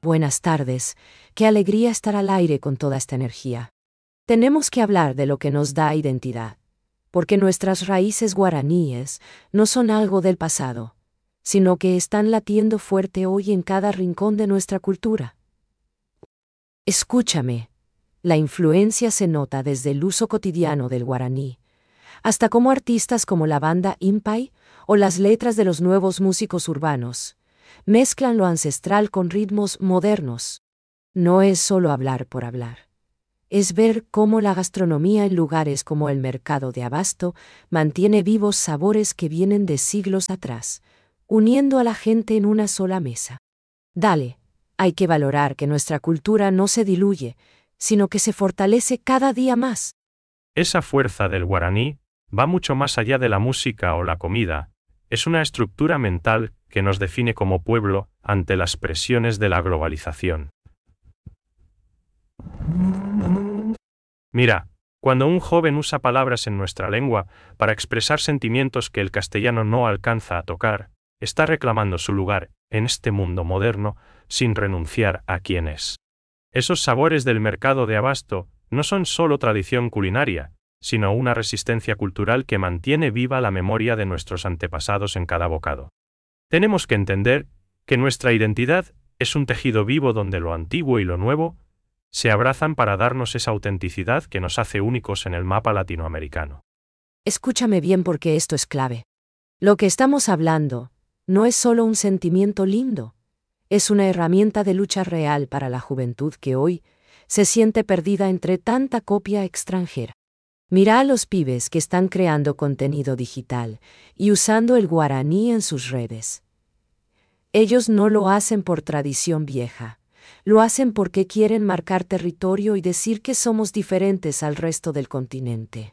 Buenas tardes, qué alegría estar al aire con toda esta energía. Tenemos que hablar de lo que nos da identidad, porque nuestras raíces guaraníes no son algo del pasado, sino que están latiendo fuerte hoy en cada rincón de nuestra cultura. Escúchame, la influencia se nota desde el uso cotidiano del guaraní, hasta cómo artistas como la banda Impay o las letras de los nuevos músicos urbanos mezclan lo ancestral con ritmos modernos. No es solo hablar por hablar. Es ver cómo la gastronomía en lugares como el mercado de Abasto mantiene vivos sabores que vienen de siglos atrás, uniendo a la gente en una sola mesa. Dale, hay que valorar que nuestra cultura no se diluye, sino que se fortalece cada día más. Esa fuerza del guaraní va mucho más allá de la música o la comida. Es una estructura mental que nos define como pueblo ante las presiones de la globalización. Mira, cuando un joven usa palabras en nuestra lengua para expresar sentimientos que el castellano no alcanza a tocar, está reclamando su lugar en este mundo moderno sin renunciar a quién es. Esos sabores del mercado de Abasto no son solo tradición culinaria, sino una resistencia cultural que mantiene viva la memoria de nuestros antepasados en cada bocado. Tenemos que entender que nuestra identidad es un tejido vivo donde lo antiguo y lo nuevo se abrazan para darnos esa autenticidad que nos hace únicos en el mapa latinoamericano. Escúchame bien porque esto es clave. Lo que estamos hablando no es solo un sentimiento lindo, es una herramienta de lucha real para la juventud que hoy se siente perdida entre tanta copia extranjera. Mira a los pibes que están creando contenido digital y usando el guaraní en sus redes. Ellos no lo hacen por tradición vieja, lo hacen porque quieren marcar territorio y decir que somos diferentes al resto del continente.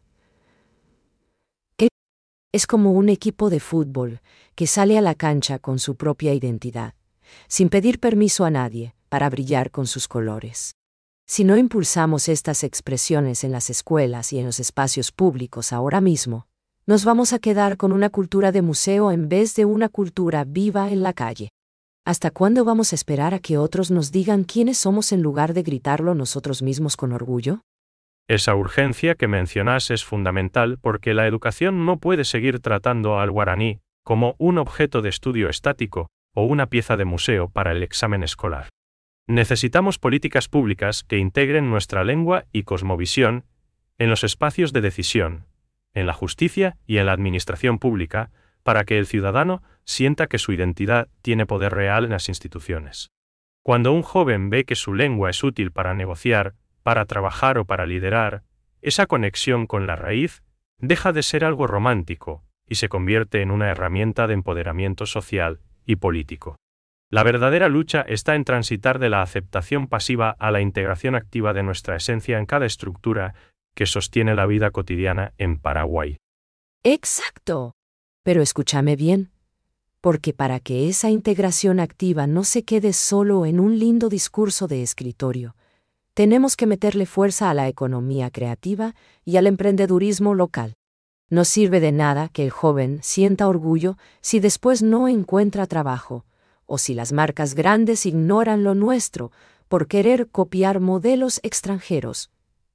Es como un equipo de fútbol que sale a la cancha con su propia identidad, sin pedir permiso a nadie para brillar con sus colores. Si no impulsamos estas expresiones en las escuelas y en los espacios públicos ahora mismo, nos vamos a quedar con una cultura de museo en vez de una cultura viva en la calle. ¿Hasta cuándo vamos a esperar a que otros nos digan quiénes somos en lugar de gritarlo nosotros mismos con orgullo? Esa urgencia que mencionas es fundamental porque la educación no puede seguir tratando al guaraní como un objeto de estudio estático o una pieza de museo para el examen escolar. Necesitamos políticas públicas que integren nuestra lengua y cosmovisión en los espacios de decisión, en la justicia y en la administración pública, para que el ciudadano sienta que su identidad tiene poder real en las instituciones. Cuando un joven ve que su lengua es útil para negociar, para trabajar o para liderar, esa conexión con la raíz deja de ser algo romántico y se convierte en una herramienta de empoderamiento social y político. La verdadera lucha está en transitar de la aceptación pasiva a la integración activa de nuestra esencia en cada estructura que sostiene la vida cotidiana en Paraguay. ¡Exacto! Pero escúchame bien, porque para que esa integración activa no se quede solo en un lindo discurso de escritorio, tenemos que meterle fuerza a la economía creativa y al emprendedurismo local. No sirve de nada que el joven sienta orgullo si después no encuentra trabajo, o si las marcas grandes ignoran lo nuestro por querer copiar modelos extranjeros.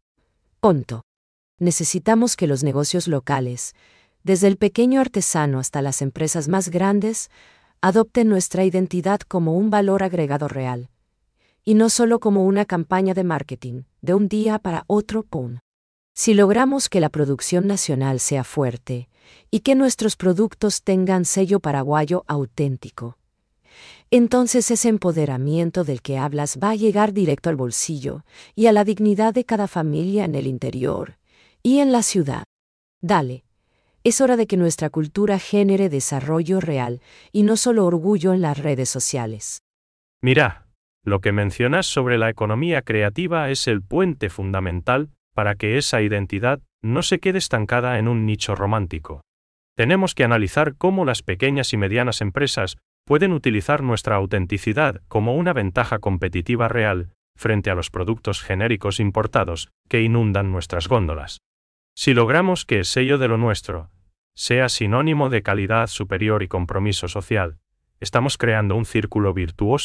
Punto. Necesitamos que los negocios locales, desde el pequeño artesano hasta las empresas más grandes, adopten nuestra identidad como un valor agregado real, y no solo como una campaña de marketing, de un día para otro, ¡pum! Si logramos que la producción nacional sea fuerte y que nuestros productos tengan sello paraguayo auténtico, entonces ese empoderamiento del que hablas va a llegar directo al bolsillo y a la dignidad de cada familia en el interior y en la ciudad. Dale, es hora de que nuestra cultura genere desarrollo real y no solo orgullo en las redes sociales. Mira, lo que mencionas sobre la economía creativa es el puente fundamental para que esa identidad no se quede estancada en un nicho romántico. Tenemos que analizar cómo las pequeñas y medianas empresas pueden utilizar nuestra autenticidad como una ventaja competitiva real frente a los productos genéricos importados que inundan nuestras góndolas. Si logramos que el sello de lo nuestro sea sinónimo de calidad superior y compromiso social, estamos creando un círculo virtuoso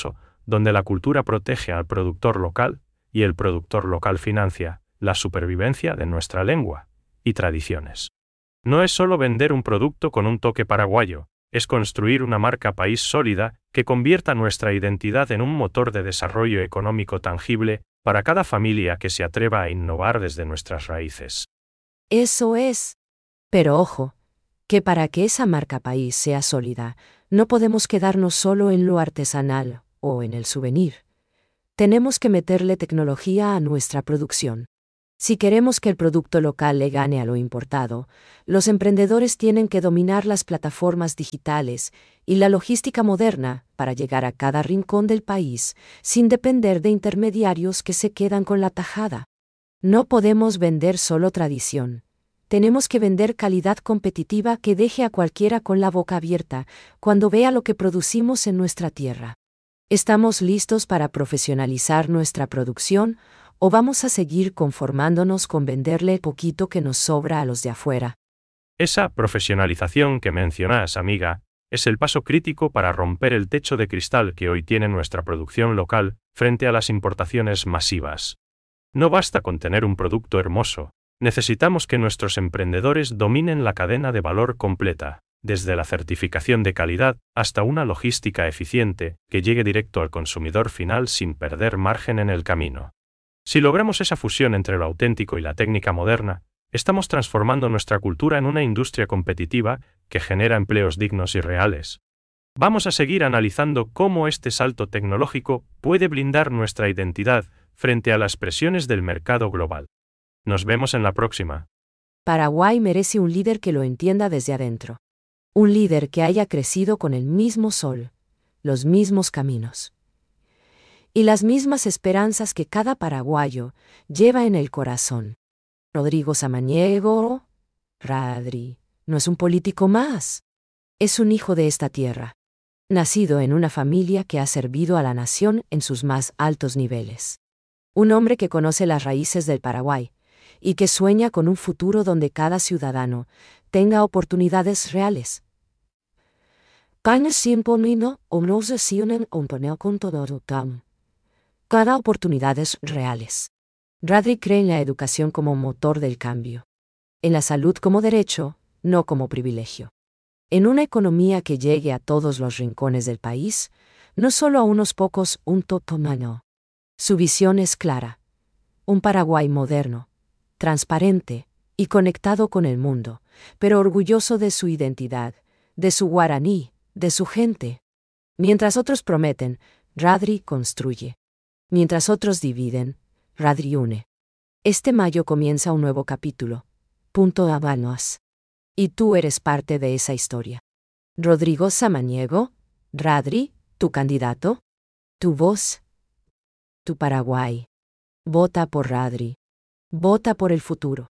donde la cultura protege al productor local y el productor local financia la supervivencia de nuestra lengua y tradiciones. No es solo vender un producto con un toque paraguayo, es construir una marca país sólida que convierta nuestra identidad en un motor de desarrollo económico tangible para cada familia que se atreva a innovar desde nuestras raíces. Eso es. Pero ojo, que para que esa marca país sea sólida, no podemos quedarnos solo en lo artesanal o en el souvenir. Tenemos que meterle tecnología a nuestra producción. Si queremos que el producto local le gane a lo importado, los emprendedores tienen que dominar las plataformas digitales y la logística moderna para llegar a cada rincón del país, sin depender de intermediarios que se quedan con la tajada. No podemos vender solo tradición. Tenemos que vender calidad competitiva que deje a cualquiera con la boca abierta cuando vea lo que producimos en nuestra tierra. ¿Estamos listos para profesionalizar nuestra producción o vamos a seguir conformándonos con venderle el poquito que nos sobra a los de afuera? Esa profesionalización que mencionas, amiga, es el paso crítico para romper el techo de cristal que hoy tiene nuestra producción local frente a las importaciones masivas. No basta con tener un producto hermoso, necesitamos que nuestros emprendedores dominen la cadena de valor completa, desde la certificación de calidad hasta una logística eficiente que llegue directo al consumidor final sin perder margen en el camino. Si logramos esa fusión entre lo auténtico y la técnica moderna, estamos transformando nuestra cultura en una industria competitiva que genera empleos dignos y reales. Vamos a seguir analizando cómo este salto tecnológico puede blindar nuestra identidad frente a las presiones del mercado global. Nos vemos en la próxima. Paraguay merece un líder que lo entienda desde adentro. Un líder que haya crecido con el mismo sol, los mismos caminos y las mismas esperanzas que cada paraguayo lleva en el corazón. Rodrigo Samaniego, Radri, no es un político más. Es un hijo de esta tierra, nacido en una familia que ha servido a la nación en sus más altos niveles. Un hombre que conoce las raíces del Paraguay y que sueña con un futuro donde cada ciudadano tenga oportunidades reales. Cada oportunidades reales. Radri cree en la educación como motor del cambio. En la salud como derecho, no como privilegio. En una economía que llegue a todos los rincones del país, no solo a unos pocos, un totomano. Su visión es clara. Un Paraguay moderno, transparente y conectado con el mundo, pero orgulloso de su identidad, de su guaraní, de su gente. Mientras otros prometen, Radri construye. Mientras otros dividen, Radri une. Este mayo comienza un nuevo capítulo. Punto Habanos. Y tú eres parte de esa historia. Rodrigo Samaniego, Radri, tu candidato, tu voz, tu Paraguay. Vota por Radri. Vota por el futuro.